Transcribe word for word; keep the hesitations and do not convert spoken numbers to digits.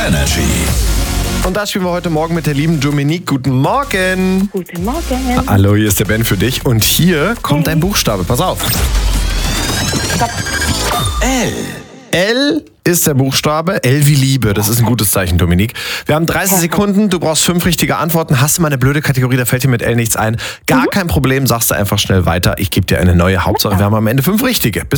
Energy. Und da spielen wir heute Morgen mit der lieben Dominique. Guten Morgen. Guten Morgen. Hallo, hier ist der Ben für dich. Und hier kommt ein Buchstabe. Pass auf. L. L ist der Buchstabe. L wie Liebe. Das ist ein gutes Zeichen, Dominique. Wir haben dreißig Sekunden. Du brauchst fünf richtige Antworten. Hast du mal eine blöde Kategorie, da fällt dir mit L nichts ein. Gar kein Problem. Sagst du einfach schnell weiter. Ich gebe dir eine neue. Hauptsache, wir haben am Ende fünf richtige. Bis